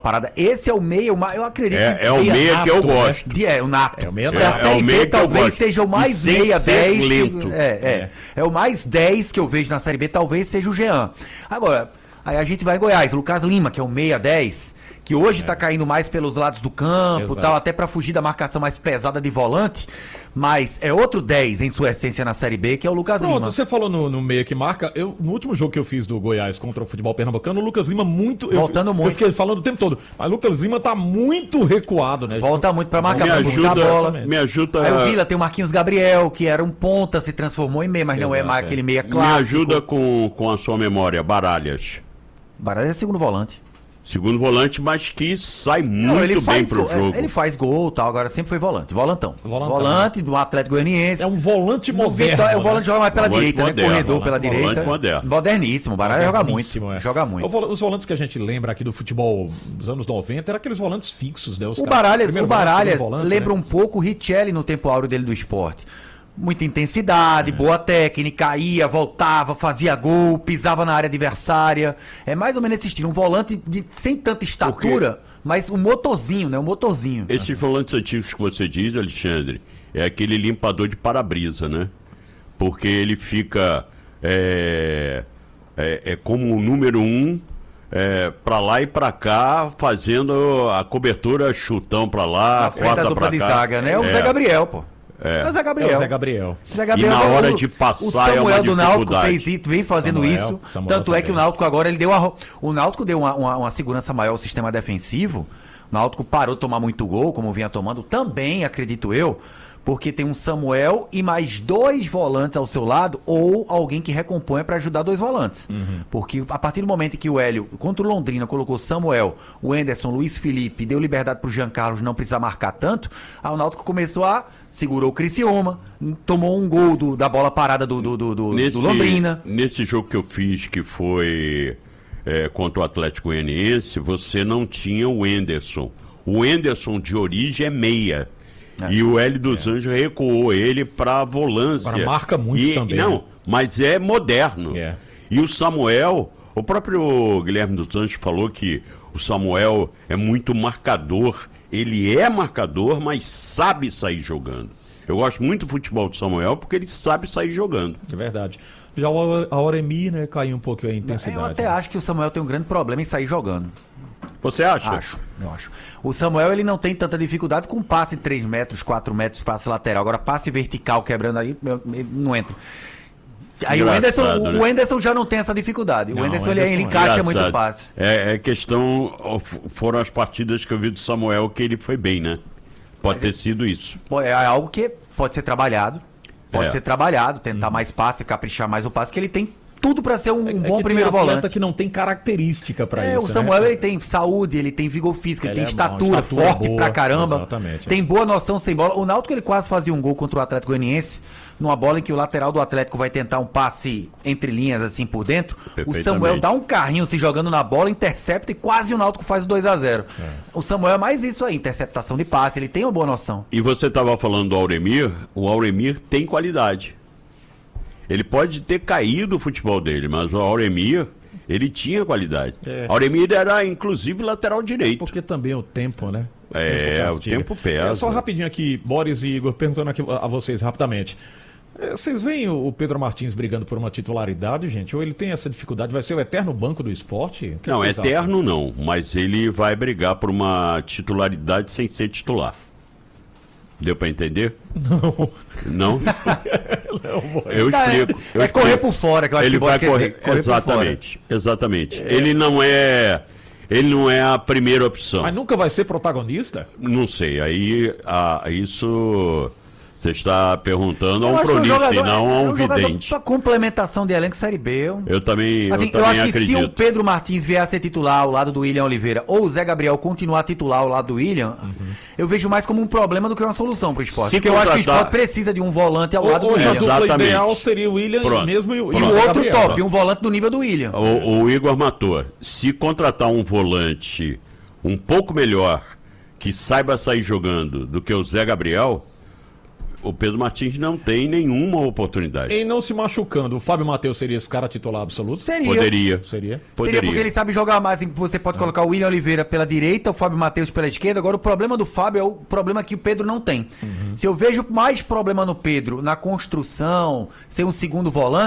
parada. Esse é o meia, eu acredito que é o meia nato, que eu gosto. O nato. É o meia nato. Da Série B talvez seja o mais meia 10. Lento. É o mais 10 que eu vejo na Série B, talvez seja o Jean. Agora, aí a gente vai em Goiás, Lucas Lima, que é o meia 10, que hoje tá caindo mais pelos lados do campo, tal, até para fugir da marcação mais pesada de volante, mas é outro 10 em sua essência na Série B, que é o Lucas Lima. Você falou no meia que marca, no último jogo que eu fiz do Goiás contra o futebol pernambucano, o Lucas Lima voltando muito. Eu fiquei falando o tempo todo, mas o Lucas Lima tá muito recuado, né? Volta muito para marcar, para buscar a bola. Me ajuda. Aí o Vila tem o Marquinhos Gabriel, que era um ponta, se transformou em meia, mas não é mais aquele meia clássico. Me ajuda com a sua memória, Baralhas. Baralhas é segundo volante. Segundo volante, mas que sai muito bem pro jogo. Ele faz gol e tal, agora sempre foi volante. Volantão. Volante do Atlético Goianiense. É um volante moderno. É um volante que joga mais pela direita, moderno, né? Corredor pela direita. Moderníssimo. O Baralha joga muito. Joga muito. Os volantes que a gente lembra aqui do futebol dos anos 90 eram aqueles volantes fixos, né? O Baralhas lembra um pouco o Richelli no tempo áureo dele do esporte. Muita intensidade, boa técnica, ia, voltava, fazia gol, pisava na área adversária. É mais ou menos esse estilo. Um volante sem tanta estatura, mas um motorzinho, né? Um motorzinho. Esses volantes antigos que você diz, Alexandre, é aquele limpador de para-brisa, né? Porque ele fica como o número 1, pra lá e pra cá, fazendo a cobertura, chutão pra lá, corta pra cá. De zaga, né? É o Zé Gabriel, pô. É o Zé Gabriel. E na hora de passar o Samuel do Náutico vem fazendo Samuel tanto é que o Náutico agora ele deu o Náutico deu uma segurança maior ao sistema defensivo. O Náutico parou de tomar muito gol, como vinha tomando, também, acredito eu, porque tem um Samuel e mais 2 volantes ao seu lado, ou alguém que recomponha para ajudar 2 volantes. Porque a partir do momento que o Hélio, contra o Londrina, colocou Samuel, o Anderson, Luiz Felipe, deu liberdade pro Jean Carlos não precisar marcar tanto, o Náutico começou segurou o Criciúma, tomou um gol da bola parada do Londrina. Nesse jogo que eu fiz, que foi contra o Atlético Goianiense, você não tinha o Anderson. O Anderson de origem é meia. E o Hélio dos Anjos recuou ele para volância. Agora marca muito também. Não, mas é moderno. E o Samuel, o próprio Guilherme dos Anjos falou que o Samuel é muito marcador. Ele é marcador, mas sabe sair jogando. Eu gosto muito do futebol do Samuel porque ele sabe sair jogando. É verdade. Já a Auremi, né, caiu um pouco a intensidade. Eu até acho que o Samuel tem um grande problema em sair jogando. Você acha? Eu acho. O Samuel, ele não tem tanta dificuldade com passe 3 metros, 4 metros, passe lateral. Agora, passe vertical quebrando aí, ele não entra. Aí o Anderson já não tem essa dificuldade. O Anderson ele encaixa muito passe. Foram as partidas que eu vi do Samuel que ele foi bem, né? Pode ter sido isso. É algo que pode ser trabalhado. Tentar mais passe, caprichar mais o passe, que ele tem tudo para ser um bom primeiro volante. Que não tem característica para isso. O Samuel, ele tem saúde, ele tem vigor físico, ele tem estatura forte boa, pra caramba. Exatamente. Tem boa noção sem bola. O Náutico, ele quase fazia um gol contra o Atlético Goianiense, numa bola em que o lateral do Atlético vai tentar um passe entre linhas, assim, por dentro. O Samuel dá um carrinho se jogando na bola, intercepta e quase o Náutico faz o 2-0. O Samuel é mais isso aí, interceptação de passe, ele tem uma boa noção. E você estava falando do Auremir, o Auremir tem qualidade. Ele pode ter caído o futebol dele, mas o Auremir, ele tinha qualidade. Auremir era, inclusive, lateral direito. Porque também o tempo, né? O tempo pesa. Só rapidinho aqui, Boris e Igor, perguntando aqui a vocês rapidamente. Vocês veem o Pedro Martins brigando por uma titularidade, gente? Ou ele tem essa dificuldade? Vai ser o eterno banco do esporte? Não, eterno não, mas ele vai brigar por uma titularidade sem ser titular. Deu pra entender? Não? Eu explico. Correr por fora, que eu acho ele que vai correr. Exatamente. Ele não é a primeira opção. Mas nunca vai ser protagonista? Não sei. Aí isso você está perguntando a um cronista e não a um vidente. Para complementação de elenco Série B. Eu também eu acho acredito. Que se o Pedro Martins vier a ser titular ao lado do William Oliveira ou o Zé Gabriel continuar titular ao lado do William, eu vejo mais como um problema do que uma solução para o esporte. Porque eu acho que o esporte precisa de um volante ao lado do William. A dupla ideal seria o William mesmo e o outro Gabriel. Top, um volante do nível do William. O Igor matou. Se contratar um volante um pouco melhor, que saiba sair jogando do que o Zé Gabriel, o Pedro Martins não tem nenhuma oportunidade. Em não se machucando, o Fábio Matheus seria esse cara titular absoluto? Poderia. Seria? Seria porque ele sabe jogar mais. Você pode colocar o William Oliveira pela direita, o Fábio Matheus pela esquerda. Agora, o problema do Fábio é o problema que o Pedro não tem. Se eu vejo mais problema no Pedro na construção, ser um segundo volante,